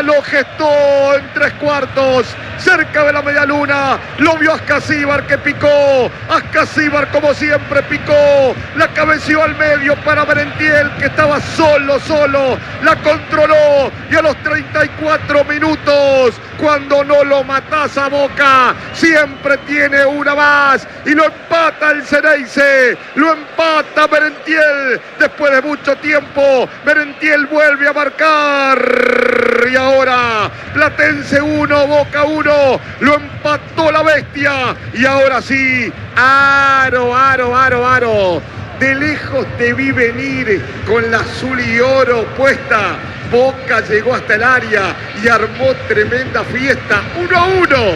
lo gestó en 3/4, cerca de la media luna, lo vio Ascasíbar que picó, Ascasíbar como siempre picó, la cabeció al medio para Merentiel que estaba solo, la controló y a los 34 minutos, cuando no lo matás a Boca, siempre tiene una más y lo empata el Ceneice, lo empata Merentiel, después de mucho tiempo, Merentiel vuelve a marcar y ahora Platense 1, Boca 1, lo empató la bestia y ahora sí, Aro. De lejos te vi venir con la azul y oro puesta. Boca llegó hasta el área y armó tremenda fiesta. 1-1.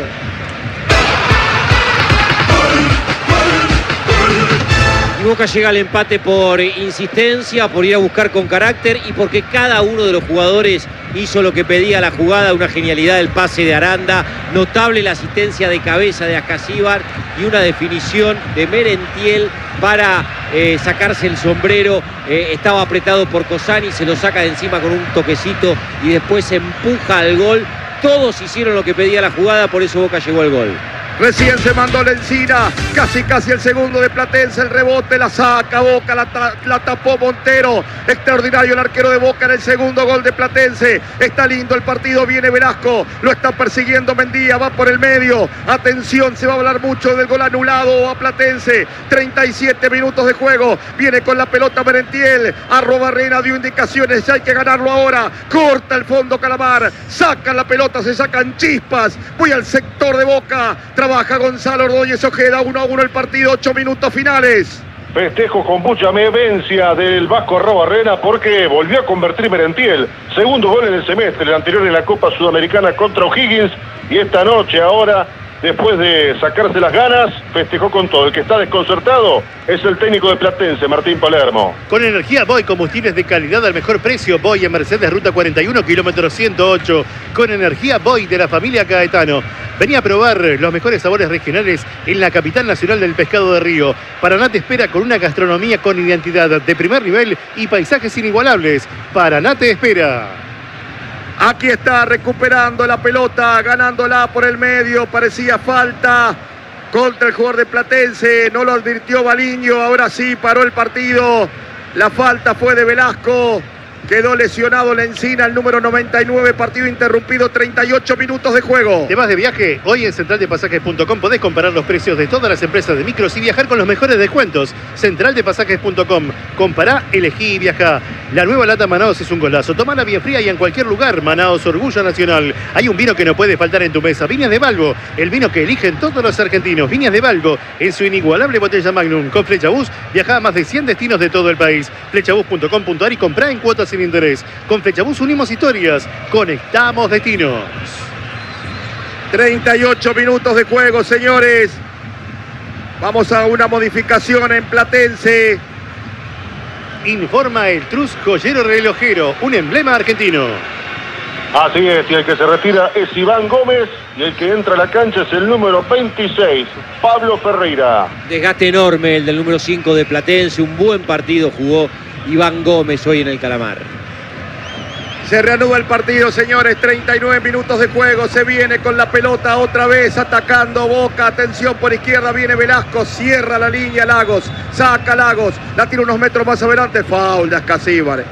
Y Boca llega al empate por insistencia, por ir a buscar con carácter y porque cada uno de los jugadores hizo lo que pedía la jugada. Una genialidad del pase de Aranda, notable la asistencia de cabeza de Ascasíbar y una definición de Merentiel para sacarse el sombrero. Estaba apretado por Cosani, se lo saca de encima con un toquecito y después se empuja al gol. Todos hicieron lo que pedía la jugada, por eso Boca llegó al gol. Recién se mandó la encina, casi el segundo de Platense, el rebote, la saca Boca, la tapó Montero. Extraordinario el arquero de Boca en el segundo gol de Platense. Está lindo el partido, viene Velasco, lo está persiguiendo Mendía, va por el medio. Atención, se va a hablar mucho del gol anulado a Platense. 37 minutos de juego, viene con la pelota Merentiel. Arrobarrena dio indicaciones, hay que ganarlo ahora. Corta el fondo Calamar, saca la pelota, se sacan chispas. Voy al sector de Boca. Trabaja Gonzalo Ordóñez Ojeda, 1-1 el partido, 8 minutos finales. Festejo con mucha vehemencia del Vasco Arrobarrena porque volvió a convertir Merentiel. Segundo gol en el semestre, el anterior en la Copa Sudamericana contra O'Higgins. Y esta noche ahora, después de sacarse las ganas, festejó con todo. El que está desconcertado es el técnico de Platense, Martín Palermo. Con energía Boy, combustibles de calidad al mejor precio. Boy en Mercedes, ruta 41, kilómetro 108. Con energía Boy de la familia Caetano. Venía a probar los mejores sabores regionales en la capital nacional del pescado de río. Paraná te espera con una gastronomía con identidad de primer nivel y paisajes inigualables. Paraná te espera. Aquí está recuperando la pelota, ganándola por el medio, parecía falta contra el jugador de Platense, no lo advirtió Baliño, ahora sí paró el partido, la falta fue de Velasco, quedó lesionado la encina, el número 99, partido interrumpido, 38 minutos de juego. ¿Te vas de viaje? Hoy en centraldepasajes.com podés comparar los precios de todas las empresas de micros y viajar con los mejores descuentos. Centraldepasajes.com, compará, elegí y viajá. La nueva lata Manaos es un golazo, tomala bien fría y en cualquier lugar. Manaos, orgullo nacional. Hay un vino que no puede faltar en tu mesa, Viñas de Balbo, el vino que eligen todos los argentinos. Viñas de Balbo, en su inigualable botella Magnum. Con Flechabús, viajá a más de 100 destinos de todo el país. Flechabús.com.ar y comprá en cuotas sin interés. Con Flechabús unimos historias, conectamos destinos. 38 minutos de juego, señores. Vamos a una modificación en Platense. Informa el Trus Joyero Relojero, un emblema argentino. Así es, y el que se retira es Iván Gómez y el que entra a la cancha es el número 26, Pablo Ferreira. Desgaste enorme el del número 5 de Platense, un buen partido jugó Iván Gómez hoy en el Calamar. Se reanuda el partido, señores, 39 minutos de juego, se viene con la pelota otra vez atacando Boca, atención por izquierda, viene Velasco, cierra la línea Lagos, saca Lagos, la tira unos metros más adelante, foul de Ascasíbar.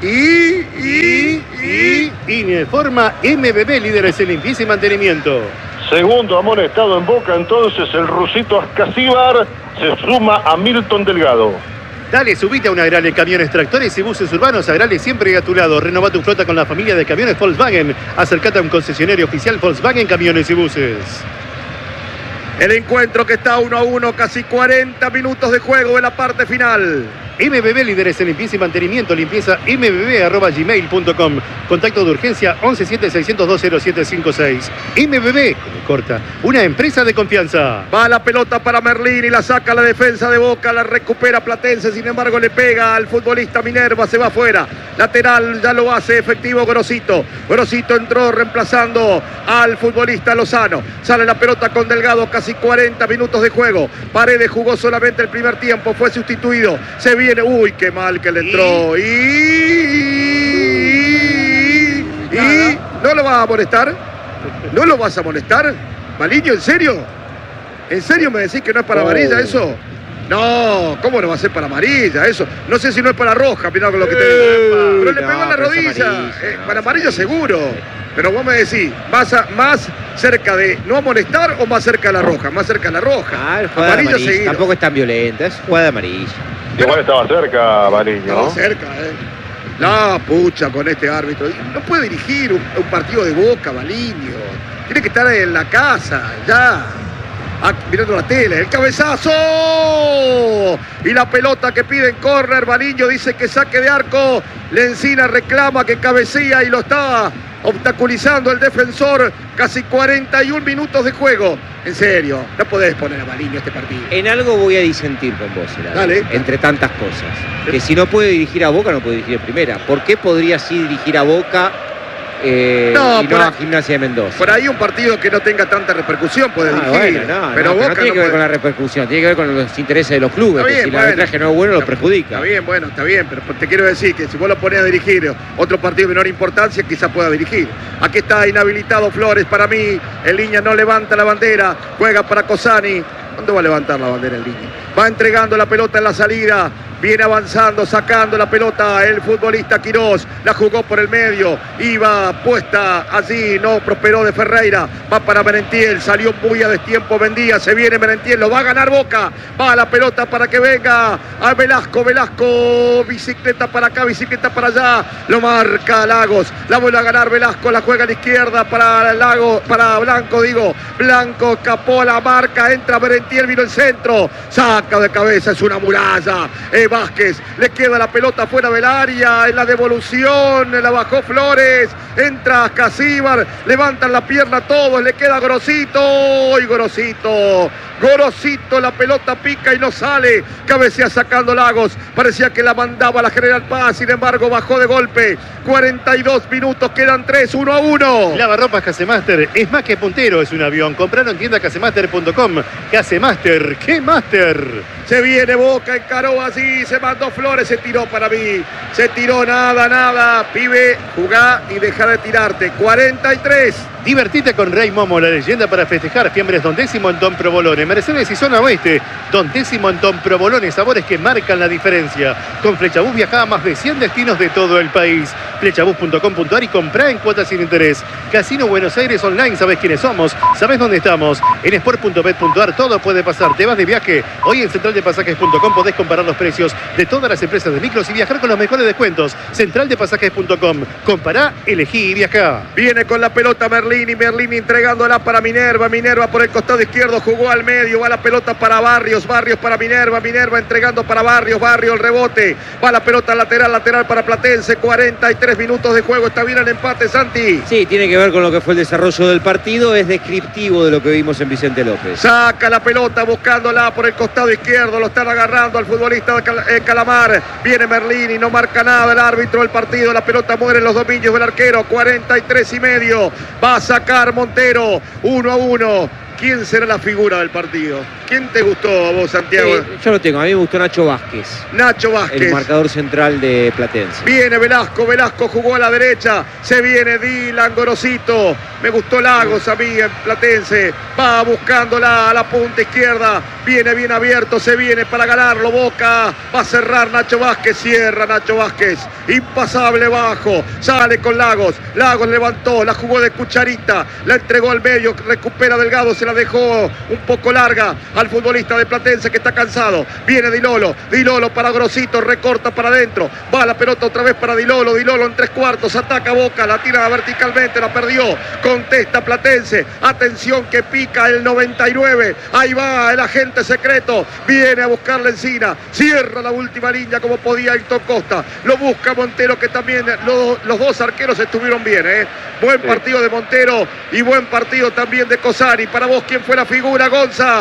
Informa MBB, líderes en limpieza y mantenimiento. Segundo amonestado en Boca, entonces el rusito Ascasíbar se suma a Milton Delgado. Dale, subite a una Agrale Camiones, Tractores y Buses Urbanos. Agrale siempre a tu lado. Renova tu flota con la familia de camiones Volkswagen. Acércate a un concesionario oficial Volkswagen Camiones y Buses. El encuentro que está 1-1, casi 40 minutos de juego de la parte final. MBB, líderes en limpieza y mantenimiento, limpieza mbb@gmail.com. Contacto de urgencia 1176020756. MBB, como corta, una empresa de confianza. Va la pelota para Merlín y la saca la defensa de Boca, la recupera Platense, sin embargo le pega al futbolista Minerva, se va afuera. Lateral ya lo hace efectivo Grosito. Grosito entró reemplazando al futbolista Lozano. Sale la pelota con Delgado, casi 40 minutos de juego. Paredes jugó solamente el primer tiempo, fue sustituido. Se viene, uy, qué mal que le entró. ¿No lo vas a molestar? ¿No lo vas a molestar? Maliño, ¿en serio? ¿En serio me decís que no es para amarilla eso? No, ¿cómo no va a ser para amarilla eso? No sé si no es para roja, mirá con lo que te digo. Pero le pegó en la rodilla. Para amarilla seguro. Pero vos me decís, ¿más cerca de no molestar o más cerca de la roja? Más cerca de la roja. Amarilla seguido. Tampoco es tan violenta, es jugada de amarilla. Igual estaba cerca, Maliño. Estaba cerca, La pucha con este árbitro. No puede dirigir un partido de Boca, Maliño. Tiene que estar en la casa, ya. Mirando la tele, el cabezazo y la pelota que pide en córner. Maliño dice que saque de arco. Lencina reclama que cabecea y lo está obstaculizando el defensor. Casi 41 minutos de juego. En serio, no podés poner a Maliño este partido. En algo voy a disentir con vos, Gerardo. Dale. Entre tantas cosas. Que si no puede dirigir a Boca, no puede dirigir en primera. ¿Por qué podría sí dirigir a Boca y no a Gimnasia de Mendoza? Por ahí un partido que no tenga tanta repercusión puede dirigir. Bueno, pero Boca no tiene que ver con la repercusión, tiene que ver con los intereses de los clubes. Bien, que si el arbitraje no es bueno, los perjudica. Está bien, pero te quiero decir que si vos lo ponés a dirigir otro partido de menor importancia, quizás pueda dirigir. Aquí está inhabilitado Flores para mí. El Línea no levanta la bandera, juega para Cosani. ¿Cuándo va a levantar la bandera el Línea? Va entregando la pelota en la salida. Viene avanzando, sacando la pelota el futbolista Quirós. La jugó por el medio. Iba puesta allí, no prosperó de Ferreira. Va para Merentiel, salió muy a destiempo Mendía. Se viene Merentiel, lo va a ganar Boca. Va la pelota para que venga a Velasco. Velasco, bicicleta para acá, bicicleta para allá. Lo marca Lagos. La vuelve a ganar Velasco, la juega a la izquierda para Lagos, para Blanco, digo. Blanco escapó a la marca, entra Merentiel, vino el centro. Saca de cabeza, es una muralla. Vázquez, le queda la pelota fuera del área, en la devolución, la bajó Flores, entra Casíbar, levantan la pierna todos, le queda Gorosito, y Gorosito, la pelota pica y no sale, cabecea sacando Lagos, parecía que la mandaba la General Paz, sin embargo bajó de golpe, 42 minutos, quedan 3, 1-1. Lavarropas Casemaster, es más que puntero, es un avión, compraron en tienda casemaster.com, Casemaster, ¿qué Master? Se viene Boca, encaró así, se mandó Flores, se tiró para mí, se tiró nada, pibe, jugá y deja de tirarte, 43. Divertite con Rey Momo, la leyenda para festejar. Fiambres Don Décimo en Don Provolone. Mercedes y Zona Oeste. Don Décimo en Don Provolone. Sabores que marcan la diferencia. Con Flechabús viaja a más de 100 destinos de todo el país. Flechabús.com.ar y comprá en cuotas sin interés. Casino Buenos Aires Online. ¿Sabés quiénes somos? ¿Sabés dónde estamos? En sport.bet.ar todo puede pasar. Te vas de viaje. Hoy en centraldepasajes.com podés comparar los precios de todas las empresas de micros y viajar con los mejores descuentos. Centraldepasajes.com. Compará, elegí y viajá. Viene con la pelota Merlini entregándola para Minerva por el costado izquierdo, jugó al medio, va la pelota para Barrios para Minerva entregando para Barrios, el rebote, va la pelota lateral para Platense, 43 minutos de juego, está bien el empate, Santi. Sí, tiene que ver con lo que fue el desarrollo del partido, es descriptivo de lo que vimos en Vicente López. Saca la pelota buscándola por el costado izquierdo, lo están agarrando al futbolista de Calamar, viene Merlini, no marca nada el árbitro del partido, la pelota muere en los dominios del arquero, 43 y medio, va a sacar Montero, 1-1. ¿Quién será la figura del partido? ¿Quién te gustó a vos, Santiago? Yo lo tengo, a mí me gustó Nacho Vázquez. El marcador central de Platense. Viene Velasco jugó a la derecha, se viene Dylan, Gorosito, me gustó Lagos a mí en Platense, va buscándola a la punta izquierda, viene bien abierto, se viene para ganarlo Boca, va a cerrar Nacho Vázquez, cierra Nacho Vázquez, impasable bajo, sale con Lagos levantó, la jugó de cucharita, la entregó al medio, recupera Delgado, se la dejó un poco larga al futbolista de Platense que está cansado, viene Dilolo para Gorosito, recorta para adentro, va la pelota otra vez para Dilolo en 3/4, ataca Boca, la tira verticalmente, la perdió, contesta Platense, atención que pica el 99, ahí va el agente secreto, viene a buscarle Encina, cierra la última línea como podía Hilton Costa, lo busca Montero que también los dos arqueros estuvieron bien, buen partido de Montero y buen partido también de Cosani. Para vos, ¿quién fue la figura, Gonza?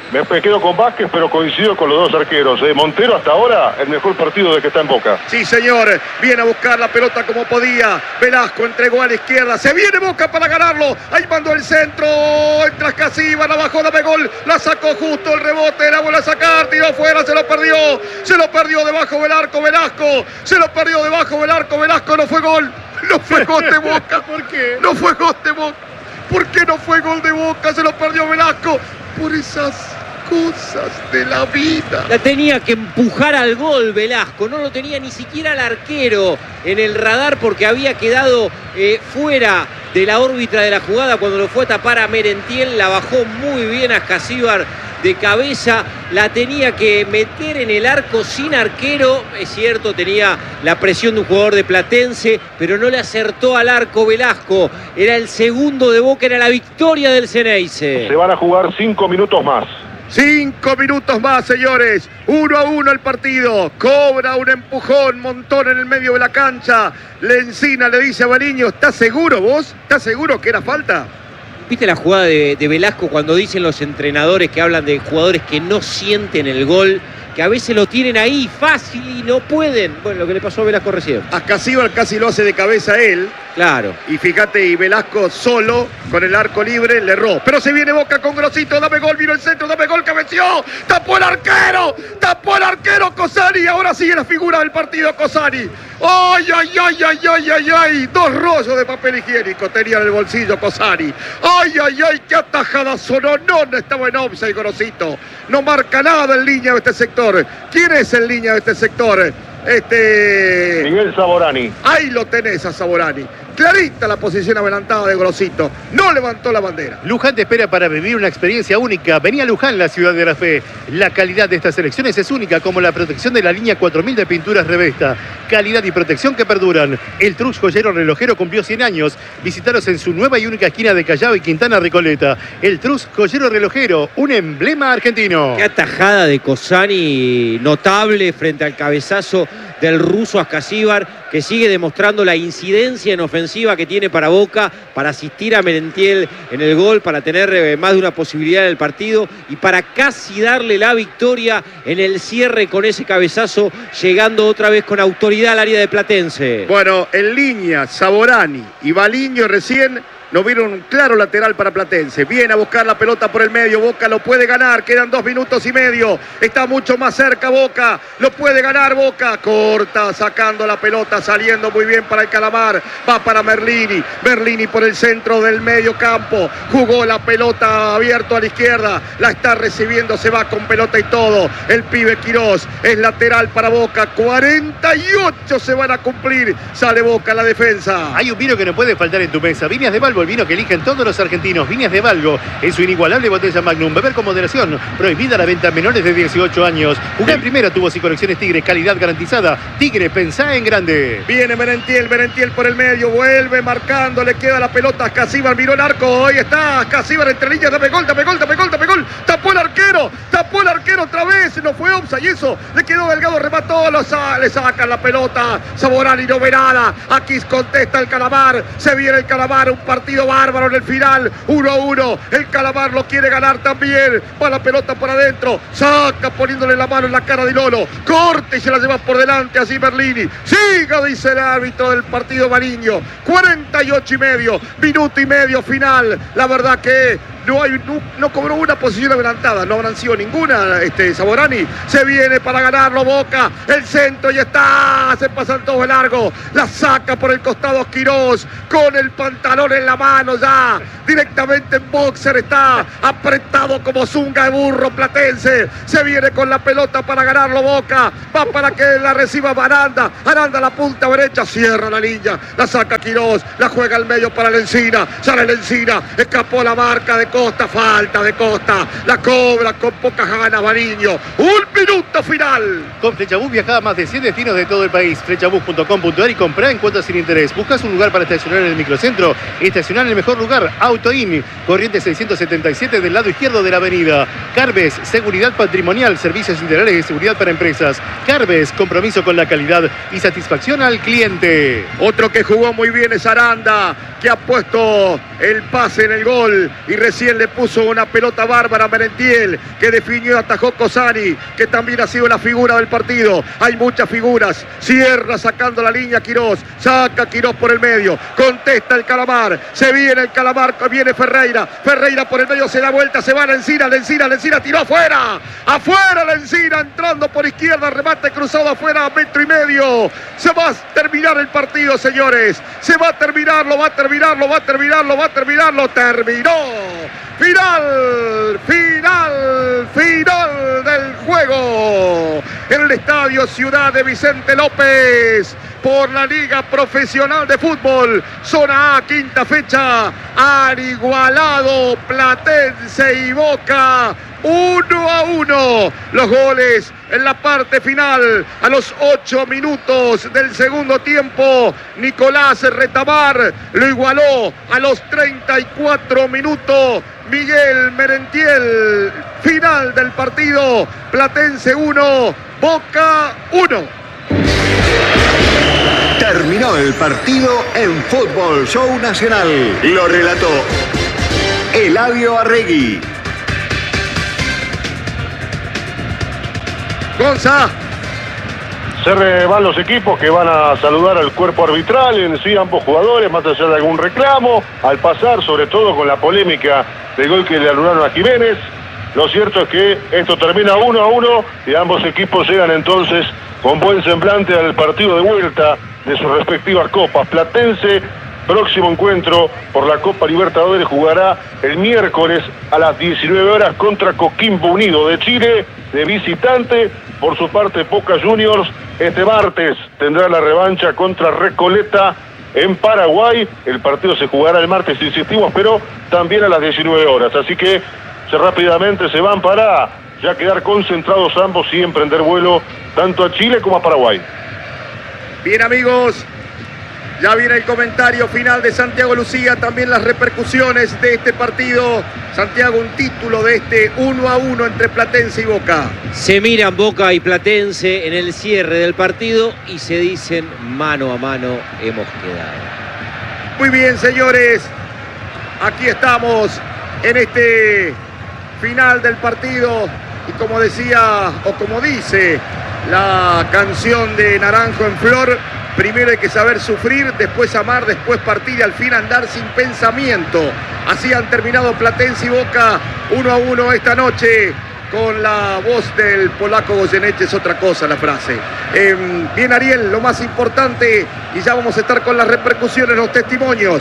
Me quedo con Vázquez, pero coincido con los dos arqueros. Montero hasta ahora el mejor partido de que está en Boca. Sí, señor. Viene a buscar la pelota como podía. Velasco entregó a la izquierda. Se viene Boca para ganarlo. Ahí mandó el centro. Entra Escasíbar, la bajó, dame gol. La sacó justo el rebote. La vuelve a sacar. Tiró afuera, se lo perdió. Se lo perdió debajo del arco Velasco. Se lo perdió debajo del arco Velasco. No fue gol. No fue gol de Boca. ¿Por qué? No fue gol de Boca. ¿Por qué no fue gol de Boca? Se lo perdió Velasco. Por esas cosas de la vida. La tenía que empujar al gol Velasco, no lo tenía ni siquiera el arquero en el radar porque había quedado fuera de la órbita de la jugada cuando lo fue a tapar a Merentiel. La bajó muy bien a Escasíbar de cabeza, la tenía que meter en el arco sin arquero. Es cierto, tenía la presión de un jugador de Platense, pero no le acertó al arco Velasco. Era el segundo de Boca, era la victoria del Ceneice. Se van a jugar 5 minutos más. 5 minutos más, señores. 1-1 el partido. Cobra un empujón, Montón en el medio de la cancha. Lencina le dice a Bariño, ¿estás seguro vos? ¿Estás seguro que era falta? ¿Viste la jugada de Velasco cuando dicen los entrenadores que hablan de jugadores que no sienten el gol? Que a veces lo tienen ahí fácil y no pueden. Bueno, lo que le pasó a Velasco recién. A Escasíbar casi lo hace de cabeza él. Claro. Y fíjate, y Velasco solo, con el arco libre, le erró. Pero se viene Boca con Grosito, dame gol, vino el centro, dame gol, cabeció. Tapó el arquero Cosani. Ahora sigue la figura del partido Cosani. ¡Ay, ay, ay, ay, ay, ay, ay! 2 rollos de papel higiénico tenía en el bolsillo Cosani. ¡Ay, ay, ay! ¡Qué atajada sonó! No estaba en offside Grosito. No marca nada en línea de este sector. ¿Quién es en línea de este sector? Miguel Saborani. Ahí lo tenés a Saborani. Clarita la posición adelantada de Grosito. No levantó la bandera. Luján te espera para vivir una experiencia única. Vení a Luján, la ciudad de la fe. La calidad de estas selecciones es única, como la protección de la línea 4000 de pinturas Revesta. Calidad y protección que perduran. El Trux Joyero Relojero cumplió 100 años. Visítalos en su nueva y única esquina de Callao y Quintana Recoleta. El Trux Joyero Relojero, un emblema argentino. Qué atajada de Cosani notable frente al cabezazo del ruso Escasíbar, que sigue demostrando la incidencia en ofensiva que tiene para Boca, para asistir a Merentiel en el gol, para tener más de una posibilidad en el partido y para casi darle la victoria en el cierre con ese cabezazo, llegando otra vez con autoridad al área de Platense. Bueno, en línea, Saborani y Baliño recién no vieron un claro lateral para Platense. Viene a buscar la pelota por el medio. Boca lo puede ganar. Quedan 2 minutos y medio. Está mucho más cerca Boca. Lo puede ganar Boca. Corta, sacando la pelota, saliendo muy bien para el Calamar. Va para Merlini. Merlini por el centro del medio campo. Jugó la pelota abierto a la izquierda. La está recibiendo. Se va con pelota y todo. El pibe Quirós es lateral para Boca. 48 se van a cumplir. Sale Boca a la defensa. Hay un vino que no puede faltar en tu mesa. Viñas de Valgo, el vino que eligen todos los argentinos. Viñas de Valgo, en su inigualable botella Magnum. Beber con moderación. Prohibida la venta a menores de 18 años. Jugar en primera, tubos y conexiones Tigre. Calidad garantizada. Tigre, pensá en grande. Viene Merentiel por el medio. Vuelve marcando. Le queda la pelota a Escasíbar. Miró el arco. Ahí está Escasíbar entre líneas. Dame gol. Tapó el arquero otra vez. No fue offside. Y eso le quedó Delgado. Remató. Le sacan la pelota. Saborani no ve nada. Aquí contesta el Calamar. Se viene el Calamar. Un partido bárbaro en el final. 1-1. El Calamar lo quiere ganar también. Va la pelota por adentro. Saca poniéndole la mano en la cara de Lolo. Corte y se la lleva por delante. Así Merlini. Siga, dice el árbitro del partido Bariño. 48 y medio. Minuto y medio final. La verdad que no cobró una posición adelantada. No habrán sido ninguna. Saborani se viene para ganarlo Boca. El centro y está. Se pasan todos de largo. La saca por el costado Quirós. Con el pantalón en la mano ya. Directamente en boxer. Está apretado como zunga de burro Platense. Se viene con la pelota para ganarlo Boca. Va para que la reciba Aranda. Aranda la punta derecha. Cierra la línea. La saca Quirós. La juega al medio para Lencina. Sale Lencina. Escapó la marca de Costa, falta de Costa, la cobra con pocas ganas Bariño. Un minuto final. Con Flechabús viaja a más de 100 destinos de todo el país. Flechabús.com.ar y comprá en cuotas sin interés. ¿Buscas un lugar para estacionar en el microcentro? Estacionar en el mejor lugar. AutoIN, corriente 677 del lado izquierdo de la avenida. Carbes, seguridad patrimonial, servicios integrales de seguridad para empresas. Carbes, compromiso con la calidad y satisfacción al cliente. Otro que jugó muy bien es Aranda, que ha puesto el pase en el gol y recién También le puso una pelota bárbara a Merentiel, que definió y atajó Cosani, que también ha sido la figura del partido. Hay muchas figuras. Cierra sacando la línea Quirós. Saca Quirós por el medio. Contesta el Calamar. Se viene el Calamar. Viene Ferreira. Ferreira por el medio se da vuelta. Se va Lencina. Lencina tiró afuera. Afuera Lencina. Entrando por izquierda. Remate cruzado afuera a 1,5 metros. Se va a terminar el partido, señores. Se va a terminar. Lo va a terminar. Terminó. Final del juego en el estadio Ciudad de Vicente López por la Liga Profesional de Fútbol, zona A, quinta fecha. Han igualado Platense y Boca 1-1. Los goles en la parte final, a los 8 minutos del segundo tiempo, Nicolás Retamar lo igualó. A los 34 minutos, Miguel Merentiel. Final del partido, Platense 1, Boca 1. Terminó el partido en Fútbol Show Nacional. Lo relató Eladio Arregui. Gonza. Se van los equipos que van a saludar al cuerpo arbitral, en sí ambos jugadores, más allá de algún reclamo, al pasar sobre todo con la polémica del gol que le anularon a Jiménez. Lo cierto es que esto termina 1-1 y ambos equipos llegan entonces con buen semblante al partido de vuelta de sus respectivas copas. Platense, próximo encuentro por la Copa Libertadores, jugará el miércoles a las 19 horas contra Coquimbo Unido de Chile, de visitante. Por su parte, Boca Juniors este martes tendrá la revancha contra Recoleta en Paraguay. El partido se jugará el martes, insistimos, pero también a las 19 horas. Así que rápidamente se van para ya quedar concentrados ambos y emprender vuelo tanto a Chile como a Paraguay. Bien, amigos, ya viene el comentario final de Santiago Lucía, también las repercusiones de este partido. Santiago, un título de este 1-1 entre Platense y Boca. Se miran Boca y Platense en el cierre del partido y se dicen mano a mano hemos quedado. Muy bien, señores, aquí estamos en este final del partido y como decía, o como dice la canción de Naranjo en Flor, primero hay que saber sufrir, después amar, después partir y al fin andar sin pensamiento. Así han terminado Platense y Boca 1-1 esta noche, con la voz del polaco Goyeneche. Es otra cosa la frase. Bien, Ariel, lo más importante, y ya vamos a estar con las repercusiones, los testimonios.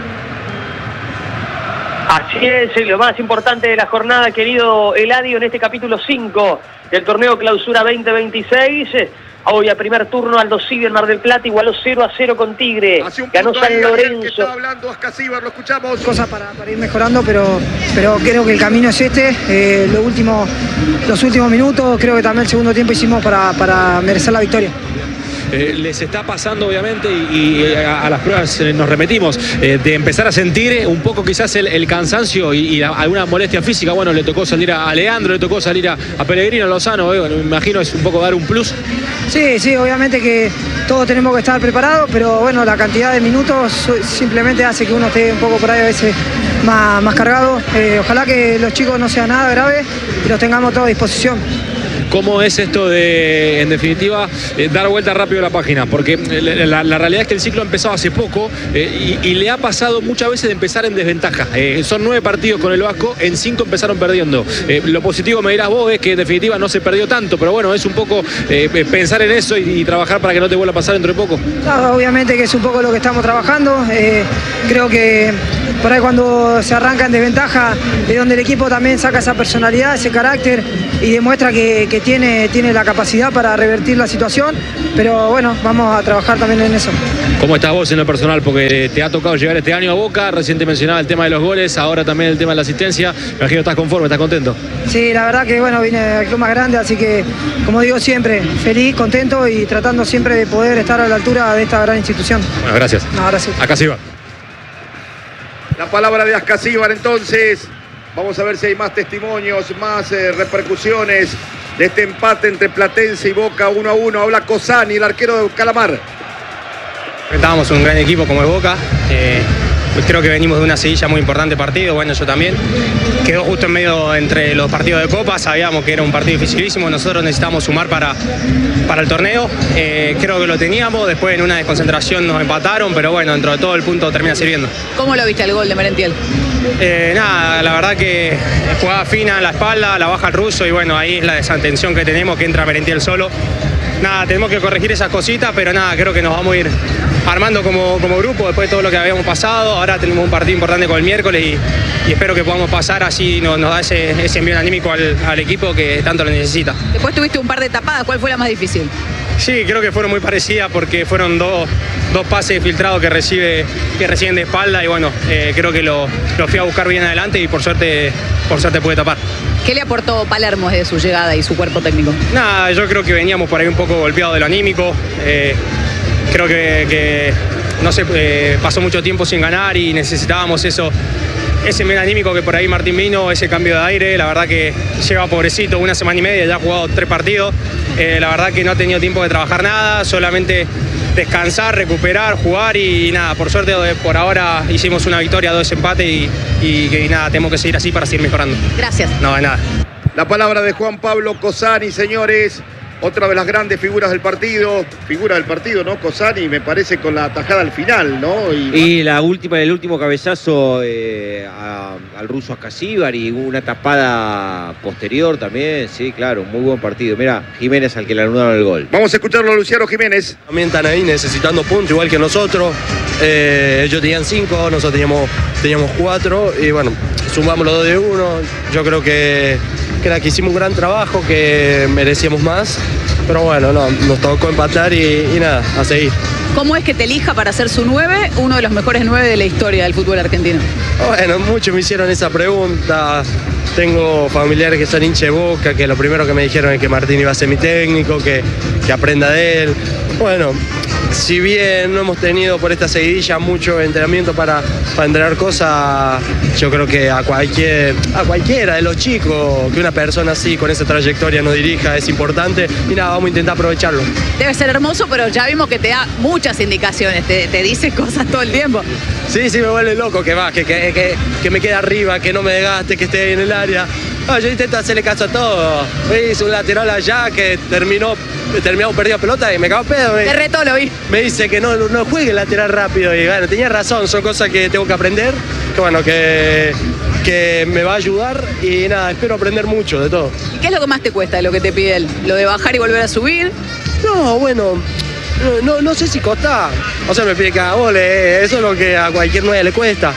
Así es, lo más importante de la jornada, querido Eladio, en este capítulo 5 del torneo Clausura 2026. Hoy a primer turno Aldo Civi en Mar del Plata igualó 0-0 con Tigre. Ganó San Lorenzo. Que estaba hablando Ascasíbar, lo escuchamos. Cosas para ir mejorando, pero creo que el camino es este. Los últimos minutos, creo que también el segundo tiempo hicimos para merecer la victoria. Les está pasando obviamente y a las pruebas nos remetimos de empezar a sentir un poco quizás el cansancio y alguna molestia física. Bueno, le tocó salir a Leandro, le tocó salir a Pellegrino, a Lozano, me imagino es un poco dar un plus. Sí, obviamente que todos tenemos que estar preparados, pero bueno, la cantidad de minutos simplemente hace que uno esté un poco por ahí a veces más cargado. Ojalá que los chicos no sean nada graves y los tengamos todos a disposición. ¿Cómo es esto de, en definitiva, dar vuelta rápido a la página? Porque la realidad es que el ciclo ha empezado hace poco y le ha pasado muchas veces de empezar en desventaja. Son 9 partidos con el Vasco, en 5 empezaron perdiendo. Lo positivo, me dirás vos, es que en definitiva no se perdió tanto, pero bueno, es un poco pensar en eso y trabajar para que no te vuelva a pasar dentro de poco. No, obviamente que es un poco lo que estamos trabajando. Creo que por ahí cuando se arranca en desventaja es donde el equipo también saca esa personalidad, ese carácter y demuestra que tiene la capacidad para revertir la situación, pero bueno, vamos a trabajar también en eso. ¿Cómo estás vos en lo personal? Porque te ha tocado llegar este año a Boca, recién te mencionaba el tema de los goles, ahora también el tema de la asistencia. Me imagino que estás conforme, estás contento. Sí, la verdad que bueno, vine al club más grande, así que como digo siempre, feliz, contento y tratando siempre de poder estar a la altura de esta gran institución. Bueno, gracias. No, gracias. Acá sí va. La palabra de Ascasíbar entonces. Vamos a ver si hay más testimonios, más repercusiones de este empate entre Platense y Boca 1-1. Habla Cosani, el arquero de Calamar. Enfrentábamos un gran equipo como es Boca. creo que venimos de una seguilla muy importante partido, bueno, yo también. Quedó justo en medio entre los partidos de Copa, sabíamos que era un partido dificilísimo, nosotros necesitábamos sumar para el torneo. Creo que lo teníamos, después en una desconcentración nos empataron, pero bueno, dentro de todo el punto termina sirviendo. ¿Cómo lo viste el gol de Merentiel? Nada, la verdad que jugada fina en la espalda, la baja el ruso y bueno, ahí es la desatención que tenemos, que entra Merentiel solo. Nada, tenemos que corregir esas cositas, pero nada, creo que nos vamos a ir armando como grupo después de todo lo que habíamos pasado. Ahora tenemos un partido importante con el miércoles y espero que podamos pasar, así nos da ese envío anímico al equipo que tanto lo necesita. Después tuviste un par de tapadas, ¿cuál fue la más difícil? Sí, creo que fueron muy parecidas porque fueron dos pases filtrados que reciben de espalda y bueno, creo que lo fui a buscar bien adelante y por suerte pude tapar. ¿Qué le aportó Palermo desde su llegada y su cuerpo técnico? Nada, yo creo que veníamos por ahí un poco golpeados de lo anímico. Creo que no sé, pasó mucho tiempo sin ganar y necesitábamos ese medio anímico que por ahí Martín vino, ese cambio de aire. La verdad que lleva pobrecito 1 semana y media, ya ha jugado 3 partidos. La verdad que no ha tenido tiempo de trabajar nada, solamente descansar, recuperar, jugar y nada, por suerte por ahora hicimos una victoria, 2 empates y nada, tenemos que seguir así para seguir mejorando. Gracias. No, de nada. La palabra de Juan Pablo Cozzani, señores. Otra de las grandes figuras del partido, ¿no? Cozzani, me parece, con la tajada al final, ¿no? Y la última, el último cabezazo al ruso Askasibar y una tapada posterior también, sí, claro, muy buen partido. Mira, Jiménez al que le anularon el gol. Vamos a escucharlo a Luciano Jiménez. También están ahí necesitando puntos, igual que nosotros. Ellos tenían 5, nosotros teníamos 4 y bueno, sumamos los 2 de 1. Yo creo que hicimos un gran trabajo, que merecíamos más, pero bueno, no, nos tocó empatar y nada, a seguir. ¿Cómo es que te elija para ser su 9, uno de los mejores 9 de la historia del fútbol argentino? Bueno, muchos me hicieron esa pregunta. Tengo familiares que son hinchas de Boca, que lo primero que me dijeron es que Martín iba a ser mi técnico, que aprenda de él. Bueno, si bien no hemos tenido por esta seguidilla mucho entrenamiento para entrenar cosas, yo creo que a cualquiera de los chicos, que una persona así, con esa trayectoria nos dirija, es importante y nada, vamos a intentar aprovecharlo. Debe ser hermoso, pero ya vimos que te da muchas indicaciones, te dice cosas todo el tiempo. Sí, me vuelve loco que me quede arriba, que no me desgaste, que esté ahí en el área. No, yo intento hacerle caso a todo. Hice un lateral allá que terminamos perdiendo pelota y me cago pedo. Te retó, lo vi. Me dice que no juegue el lateral rápido y bueno, tenía razón, son cosas que tengo que aprender, que bueno, que me va a ayudar y nada, espero aprender mucho de todo. ¿Y qué es lo que más te cuesta de lo que te pide él? ¿Lo de bajar y volver a subir? No, bueno, no sé si costa. O sea, me pide que haga goles, eso es lo que a cualquier 9 le cuesta.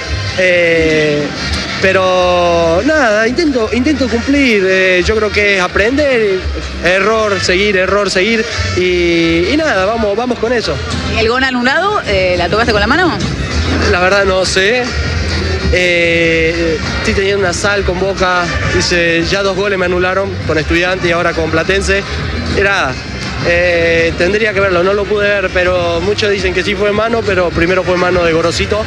Pero nada, intento cumplir, yo creo que es aprender, error, seguir y nada, vamos con eso. ¿Y el gol anulado, la tocaste con la mano? La verdad no sé, estoy teniendo una sal con Boca, dice, ya 2 goles me anularon con Estudiantes y ahora con Platense, y nada. Tendría que verlo, no lo pude ver, pero muchos dicen que sí fue mano, pero primero fue mano de Gorosito.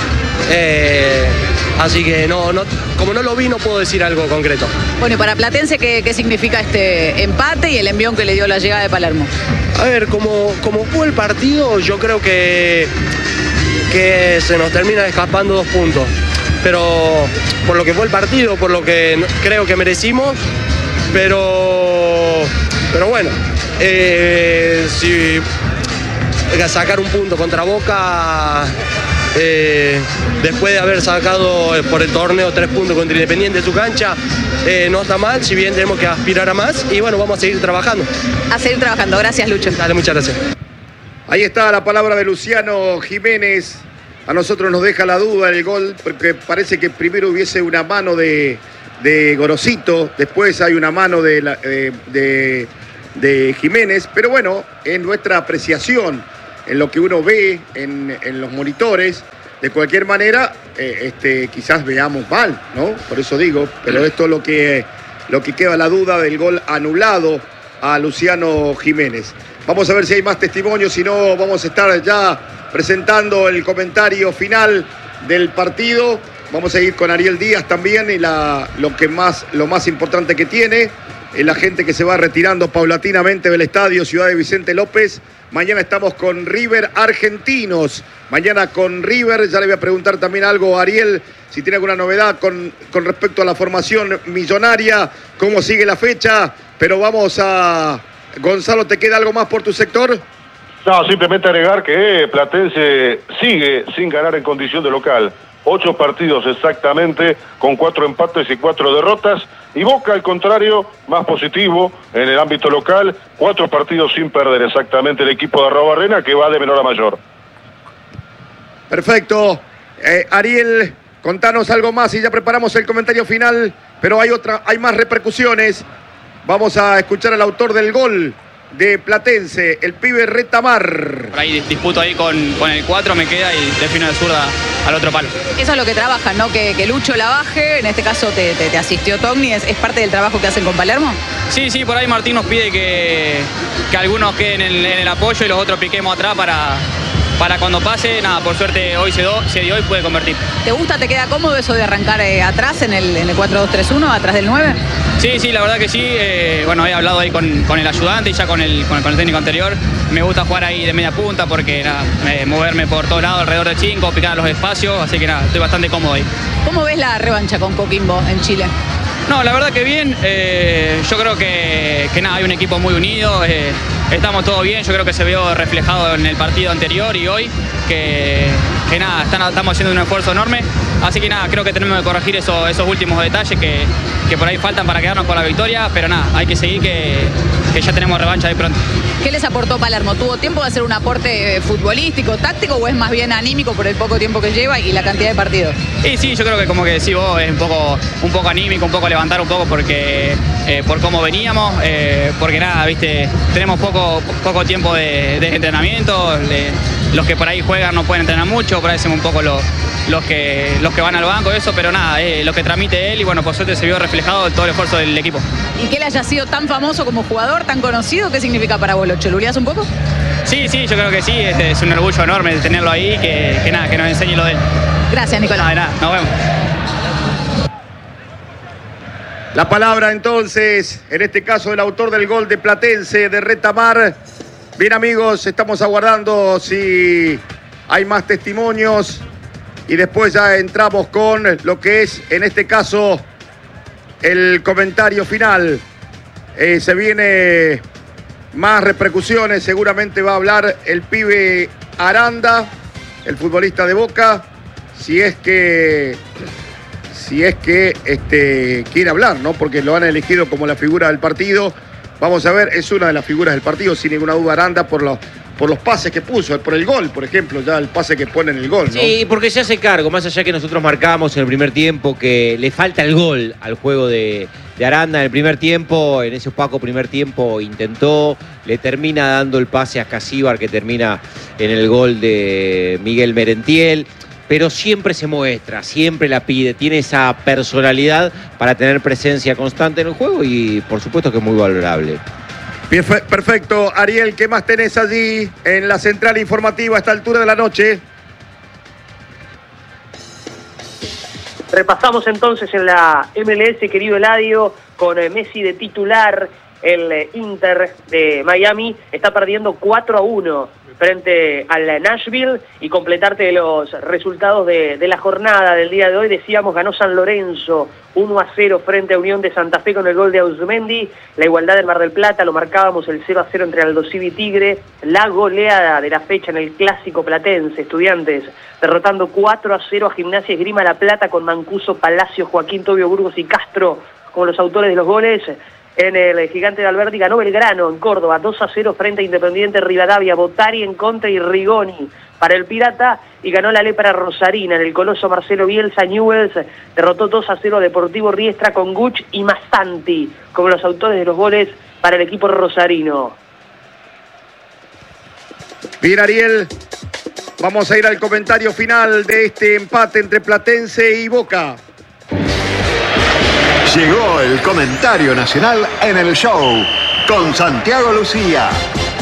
Así que como no lo vi, no puedo decir algo concreto. Bueno, y para Platense, ¿qué significa este empate y el envión que le dio la llegada de Palermo? A ver, como fue el partido, yo creo que se nos termina escapando 2 puntos. Pero por lo que fue el partido, por lo que creo que merecimos, pero bueno, si sacar un punto contra Boca, después de haber sacado por el torneo 3 puntos contra Independiente en su cancha, no está mal, si bien tenemos que aspirar a más y bueno, vamos a seguir trabajando. A seguir trabajando, gracias Lucho. Dale, muchas gracias. Ahí está la palabra de Luciano Jiménez. A nosotros nos deja la duda el gol, porque parece que primero hubiese una mano de Gorosito, después hay una mano de Jiménez, pero bueno, en nuestra apreciación, en lo que uno ve en los monitores, de cualquier manera, quizás veamos mal, ¿no? Por eso digo, pero esto es lo que queda la duda del gol anulado a Luciano Jiménez. Vamos a ver si hay más testimonios, si no vamos a estar ya presentando el comentario final del partido. Vamos a ir con Ariel Díaz también y lo más importante que tiene. la gente que se va retirando paulatinamente del estadio Ciudad de Vicente López. Mañana estamos con River Argentinos. Mañana con River, ya le voy a preguntar también algo a Ariel, si tiene alguna novedad con respecto a la formación millonaria, cómo sigue la fecha. Pero vamos a... Gonzalo, ¿te queda algo más por tu sector? No, simplemente agregar que Platense sigue sin ganar en condición de local. 8 partidos exactamente, con 4 empates y 4 derrotas. Y Boca, al contrario, más positivo en el ámbito local. 4 partidos sin perder exactamente el equipo de Arrobarrena, que va de menor a mayor. Perfecto. Ariel, contanos algo más y ya preparamos el comentario final. Pero hay más repercusiones. Vamos a escuchar al autor del gol de Platense, el pibe Retamar. Por ahí disputo ahí con el 4, me queda y defino de zurda al otro palo. Eso es lo que trabajan, ¿no? Que Lucho la baje, en este caso te asistió Togni, ¿es parte del trabajo que hacen con Palermo? Sí, por ahí Martín nos pide que algunos queden en el apoyo y los otros piquemos atrás para cuando pase. Nada, por suerte hoy se dio y puede convertir. ¿Te gusta, te queda cómodo eso de arrancar atrás en el 4-2-3-1, atrás del 9? Sí, la verdad que sí. Bueno, he hablado ahí con el ayudante y ya con el técnico anterior. Me gusta jugar ahí de media punta porque nada, moverme por todos lados alrededor de 5, picar a los espacios, así que nada, estoy bastante cómodo ahí. ¿Cómo ves la revancha con Coquimbo en Chile? No, la verdad que bien. Yo creo que nada, hay un equipo muy unido. Estamos todos bien. Yo creo que se vio reflejado en el partido anterior y hoy que nada, estamos haciendo un esfuerzo enorme. Así que nada, creo que tenemos que corregir esos últimos detalles que por ahí faltan para quedarnos con la victoria. Pero nada, hay que seguir que ya tenemos revancha de pronto. ¿Qué les aportó Palermo? ¿Tuvo tiempo de hacer un aporte futbolístico, táctico o es más bien anímico por el poco tiempo que lleva y la cantidad de partidos? Sí, yo creo que como que decís vos, es un poco anímico, un poco levantar un poco porque por cómo veníamos, porque nada, viste, tenemos poco tiempo de entrenamiento, los que por ahí juegan no pueden entrenar mucho, por ahí hacemos un poco los que van al banco, eso, pero nada, lo que transmite él y bueno, por suerte se vio reflejado todo el esfuerzo del equipo. ¿Y que él haya sido tan famoso como jugador, tan conocido, qué significa para vos? ¿Lo choluleás un poco? Sí, yo creo que sí, es un orgullo enorme de tenerlo ahí, que nada, que nos enseñe lo de él. Gracias, Nicolás. Nada, nos vemos. La palabra entonces, en este caso el autor del gol de Platense, de Retamar. Bien amigos, estamos aguardando si hay más testimonios y después ya entramos con lo que es, en este caso, el comentario final. Se viene más repercusiones, seguramente va a hablar el pibe Aranda, el futbolista de Boca, si es que quiere hablar, ¿no? Porque lo han elegido como la figura del partido. Vamos a ver, es una de las figuras del partido, sin ninguna duda, Aranda, por los pases que puso, por el gol, por ejemplo, ya el pase que pone en el gol, ¿no? Sí, porque se hace cargo, más allá que nosotros marcamos en el primer tiempo que le falta el gol al juego de Aranda en el primer tiempo, en ese opaco primer tiempo intentó, le termina dando el pase a Ascasíbar que termina en el gol de Miguel Merentiel. Pero siempre se muestra, siempre la pide, tiene esa personalidad para tener presencia constante en el juego y por supuesto que es muy valorable. Perfecto. Ariel, ¿qué más tenés allí en la central informativa a esta altura de la noche? Repasamos entonces en la MLS, querido Eladio, con Messi de titular. El Inter de Miami está perdiendo 4-1 frente al Nashville, y completarte los resultados de la jornada del día de hoy. Decíamos, ganó San Lorenzo 1-0 frente a Unión de Santa Fe con el gol de Ausmendi. La igualdad del Mar del Plata, lo marcábamos, el 0-0 entre Aldosivi y Tigre. La goleada de la fecha en el clásico platense, Estudiantes derrotando 4-0 a Gimnasia Esgrima La Plata con Mancuso, Palacio, Joaquín, Tobio, Burgos y Castro como los autores de los goles. En el Gigante de Alberti ganó Belgrano en Córdoba 2-0 frente a Independiente Rivadavia, Botari en contra y Rigoni para el Pirata, y ganó la Lepra Rosarina en el Coloso Marcelo Bielsa. Newell's derrotó 2-0 a Deportivo Riestra con Guch y Massanti como los autores de los goles para el equipo rosarino. Bien, Ariel, vamos a ir al comentario final de este empate entre Platense y Boca. Llegó el comentario nacional en el show con Santiago Lucía.